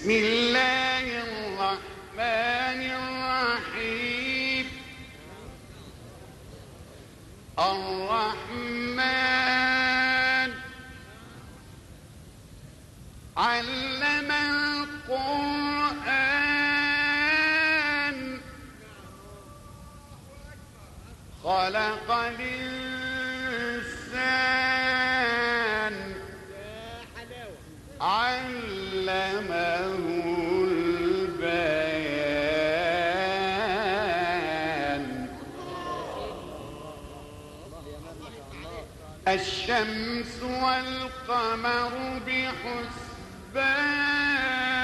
بسم الله الرحمن الرحيم. الرحمن علم القرآن خلق الإنسان علمه البيان. الشمس والقمر بحسبان